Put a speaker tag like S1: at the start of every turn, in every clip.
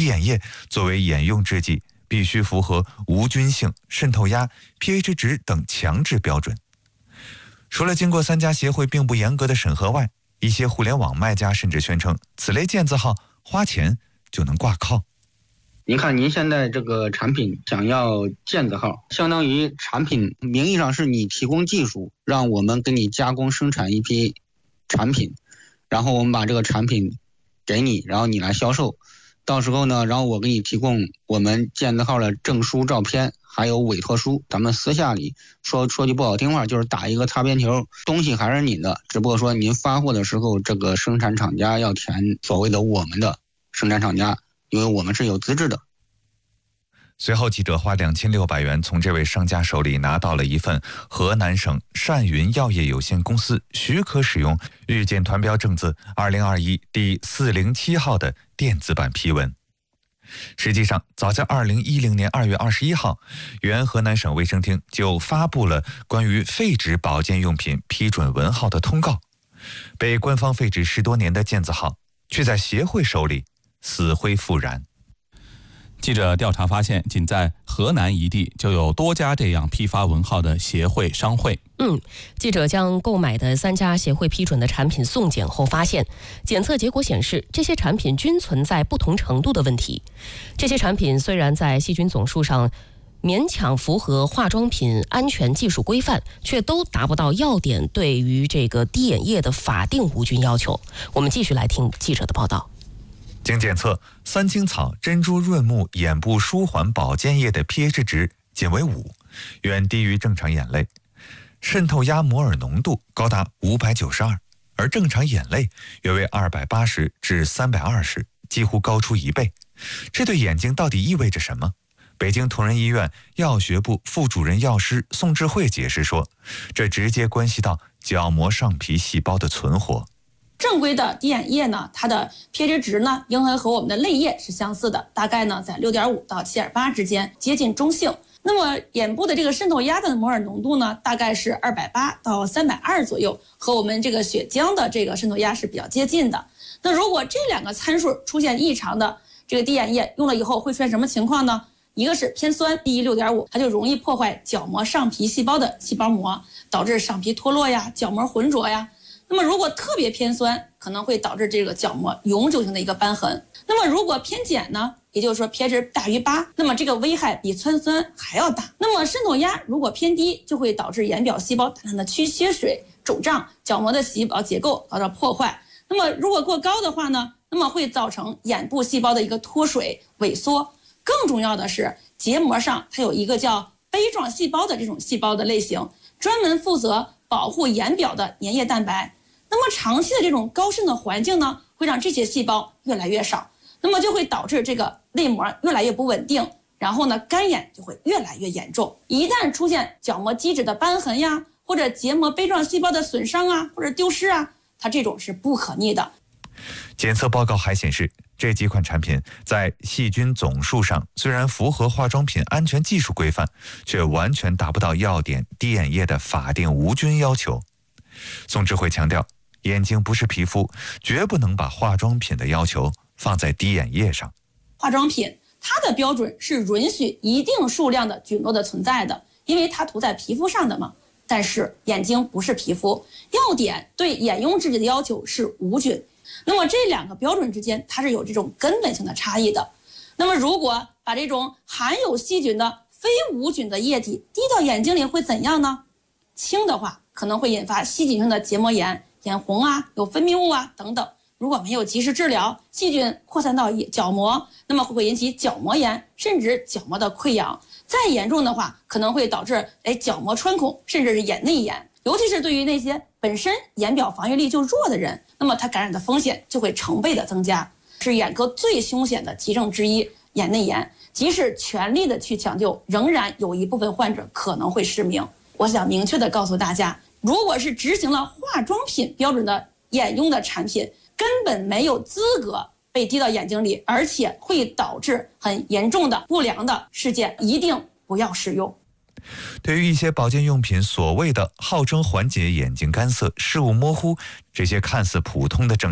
S1: 眼液作为眼用制剂，必须符合无菌性、渗透压、pH 值等强制标准。除了经过3家协会并不严格的审核外，一些互联网卖家甚至宣称此类健字号花钱就能挂靠。
S2: 您看，您现在这个产品想要健字号，相当于产品名义上是你提供技术，让我们给你加工生产一批产品，然后我们把这个产品给你，然后你来销售。到时候呢，然后我给你提供我们健字号的证书、照片，还有委托书。咱们私下里说句不好听话，就是打一个擦边球，东西还是你的，只不过说您发货的时候，这个生产厂家要填所谓的我们的生产厂家，因为我们是有资质的。
S1: 随后，记者花2600元从这位商家手里拿到了一份河南省善云药业有限公司许可使用预检团标证字2021第407号的电子版批文。实际上，早在2010年2月21号，原河南省卫生厅就发布了关于废纸保健用品批准文号的通告。被官方废止10多年的健字号，却在协会手里死灰复燃。
S3: 记者调查发现，仅在河南一地就有多家这样批发文号的协会商会。
S4: 记者将购买的3家协会批准的产品送检后发现，检测结果显示，这些产品均存在不同程度的问题。这些产品虽然在细菌总数上勉强符合化妆品安全技术规范，却都达不到药典对于这个滴眼液的法定无菌要求。我们继续来听记者的报道。
S1: 经检测，三青草珍珠润目眼部舒缓保健液的 pH 值仅为5，远低于正常眼泪。渗透压摩尔浓度高达592，而正常眼泪约为280至320，几乎高出1倍。这对眼睛到底意味着什么？北京同仁医院药学部副主任药师宋智慧解释说，这直接关系到角膜上皮细胞的存活。
S5: 正规的滴眼液呢，它的 pH 值呢，应该和我们的泪液是相似的，大概呢在6.5到7.8之间，接近中性。那么眼部的这个渗透压的摩尔浓度呢，大概是280到320左右，和我们这个血浆的这个渗透压是比较接近的。那如果这2个参数出现异常的这个滴眼液用了以后会出现什么情况呢？一个是偏酸，低于6.5，它就容易破坏角膜上皮细胞的细胞膜，导致上皮脱落呀、角膜浑浊呀。那么如果特别偏酸，可能会导致这个角膜永久性的一个瘢痕。那么如果偏碱呢，也就是说 pH 大于8，那么这个危害比氚酸还要大。那么渗透压如果偏低，就会导致眼表细胞大量的缺水、肿胀，角膜的细胞结构遭到破坏。那么如果过高的话呢，那么会造成眼部细胞的一个脱水、萎缩。更重要的是，结膜上它有一个叫杯状细胞的这种细胞的类型，专门负责保护眼表的粘液蛋白。那么长期的这种高渗的环境呢，会让这些细胞越来越少，那么就会导致这个泪膜越来越不稳定，然后呢，干眼就会越来越严重。一旦出现角膜基质的瘢痕呀，或者结膜杯状细胞的损伤啊，或者丢失啊，它这种是不可逆的。
S1: 检测报告还显示，这几款产品在细菌总数上虽然符合化妆品安全技术规范，却完全达不到药典滴眼液的法定无菌要求。宋智慧强调，眼睛不是皮肤，绝不能把化妆品的要求放在滴眼液上。
S5: 化妆品它的标准是允许一定数量的菌落的存在的，因为它涂在皮肤上的嘛。但是眼睛不是皮肤，药典对眼用制剂的要求是无菌。那么这2个标准之间，它是有这种根本性的差异的。那么如果把这种含有细菌的非无菌的液体滴到眼睛里会怎样呢？轻的话可能会引发细菌性的结膜炎、眼红啊、有分泌物啊等等。如果没有及时治疗，细菌扩散到角膜，那么会引起角膜炎，甚至角膜的溃疡。再严重的话，可能会导致角膜穿孔，甚至是眼内炎。尤其是对于那些本身眼表防御力就弱的人，那么他感染的风险就会成倍的增加，是眼科最凶险的急症之一。眼内炎，即使全力的去抢救，仍然有一部分患者可能会失明。我想明确的告诉大家，如果是执行了化妆品标准的眼用的产品，根本没有资格被滴到眼睛里，而且会导致很严重的不良的事件，一定不要使用。
S1: 对于一些保健用品所谓的号称缓解眼睛干涩、视物模糊这些看似普通的症状，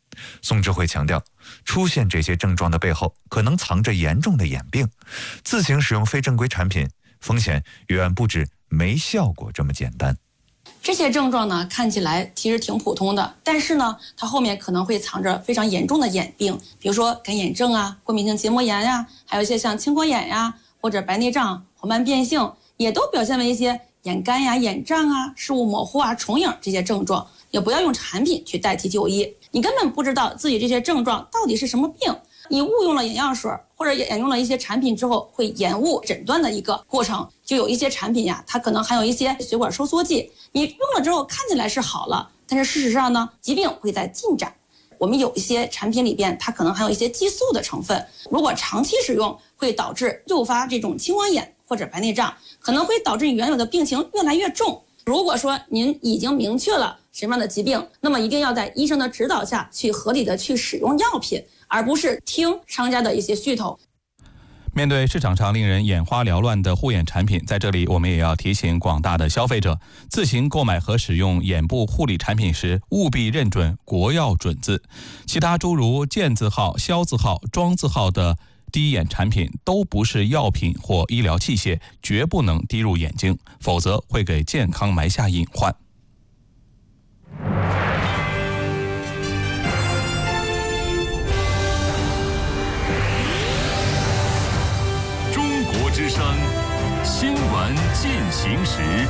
S1: 宋智慧强调，出现这些症状的背后可能藏着严重的眼病，自行使用非正规产品，风险远不止没效果这么简单。
S5: 这些症状呢，看起来其实挺普通的，但是呢，它后面可能会藏着非常严重的眼病，比如说干眼症啊、过敏性结膜炎呀，还有一些像青光眼呀，或者白内障、黄斑变性，也都表现为一些眼干呀、眼胀啊、视物模糊啊、重影这些症状。也不要用产品去代替就医，你根本不知道自己这些症状到底是什么病，你误用了眼药水或者眼用了一些产品之后，会延误诊断的一个过程。就有一些产品呀，它可能含有一些血管收缩剂，你用了之后看起来是好了，但是事实上呢，疾病会在进展。我们有一些产品里边，它可能含有一些激素的成分，如果长期使用，会导致诱发这种青光眼或者白内障，可能会导致你原有的病情越来越重。如果说您已经明确了什么样的疾病，那么一定要在医生的指导下去合理的去使用药品，而不是听商家的一些噱头。
S3: 面对市场上令人眼花缭乱的护眼产品，在这里我们也要提醒广大的消费者，自行购买和使用眼部护理产品时，务必认准国药准字。其他诸如健字号、消字号、庄字号的滴眼产品都不是药品或医疗器械，绝不能滴入眼睛，否则会给健康埋下隐患。
S6: 中国之声新闻进行时。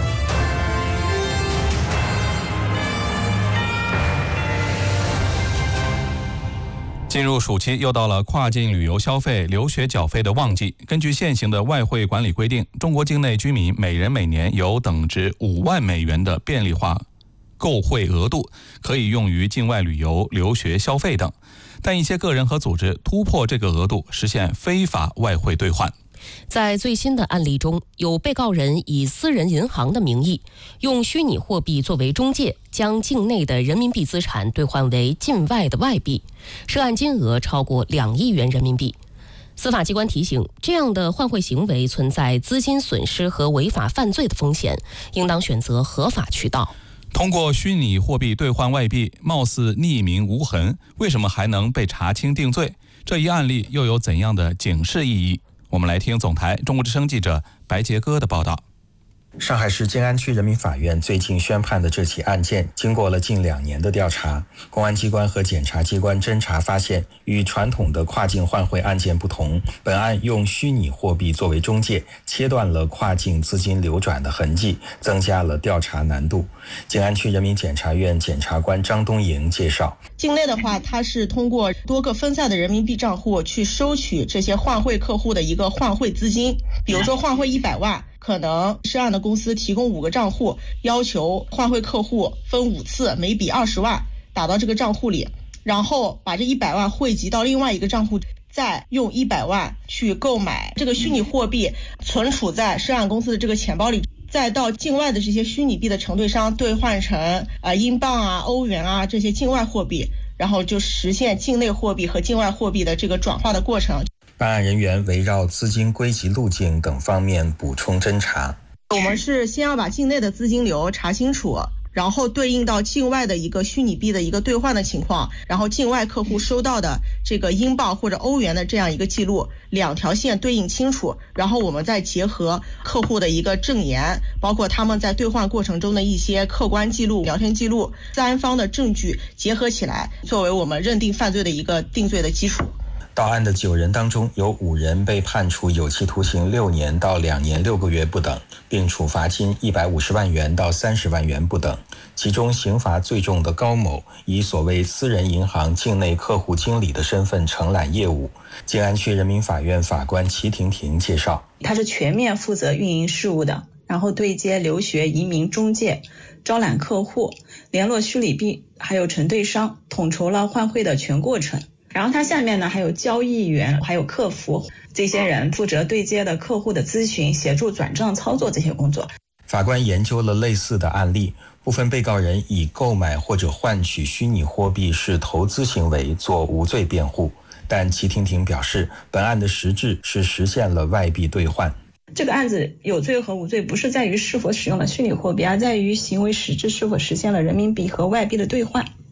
S3: 进入暑期，又到了跨境旅游消费、留学缴费的旺季。根据现行的外汇管理规定，中国境内居民每人每年有等值5万美元的便利化购汇额度，可以用于境外旅游、留学消费等。但一些个人和组织突破这个额度，实现非法外汇兑换。
S4: 在最新的案例中，有被告人以私人银行的名义，用虚拟货币作为中介，将境内的人民币资产兑换为境外的外币，涉案金额超过2亿元人民币。司法机关提醒，这样的换汇行为存在资金损失和违法犯罪的风险，应当选择合法渠道。
S3: 通过虚拟货币兑换外币，貌似匿名无痕，为什么还能被查清定罪？这一案例又有怎样的警示意义？我们来听总台中国之声记者白杰哥的报道。
S7: 上海市静安区人民法院最近宣判的这起案件，经过了近2年的调查，公安机关和检察机关侦查发现，与传统的跨境换汇案件不同，本案用虚拟货币作为中介，切断了跨境资金流转的痕迹，增加了调查难度。静安区人民检察院检察官张东营介绍，
S8: 境内的话，它是通过多个分散的人民币账户去收取这些换汇客户的一个换汇资金，比如说换汇100万。可能涉案的公司提供5个账户，要求换汇客户分5次，每笔20万打到这个账户里，然后把这100万汇集到另外一个账户，再用100万去购买这个虚拟货币，存储在涉案公司的这个钱包里，再到境外的这些虚拟币的承兑商兑换成英镑啊、欧元啊这些境外货币，然后就实现境内货币和境外货币的这个转化的过程。
S7: 办案人员围绕资金归集路径等方面补充侦查。
S8: 我们是先要把境内的资金流查清楚，然后对应到境外的一个虚拟币的一个兑换的情况，然后境外客户收到的这个英镑或者欧元的这样一个记录，2条线对应清楚，然后我们再结合客户的一个证言，包括他们在兑换过程中的一些客观记录、聊天记录，3方的证据结合起来，作为我们认定犯罪的一个定罪的基础。
S7: 到案的9人当中，有5人被判处有期徒刑6年到2年6个月不等，并处罚金150万元到30万元不等。其中刑罚最重的高某，以所谓私人银行境内客户经理的身份承揽业务。静安区人民法院法官齐婷婷介绍，
S9: 他是全面负责运营事务的，然后对接留学移民中介，招揽客户，联络虚拟币还有承兑商，统筹了换汇的全过程。然后他下面呢还有交易员，还有客服，这些人负责对接的客户的咨询，协助转账操作这些工作。
S7: 法官研究了类似的案例，部分被告人以购买或者换取虚拟货币是投资行为做无罪辩护，但齐婷婷表示，本案的实质是实现了外币兑换。
S9: 这个案子有罪和无罪不是在于是否使用了虚拟货币，而在于行为实质是否实现了人民币和外币的兑换。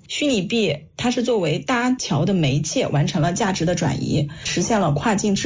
S9: 虚拟币它是作为搭桥的媒介，完成了价值的转移，实现了跨境支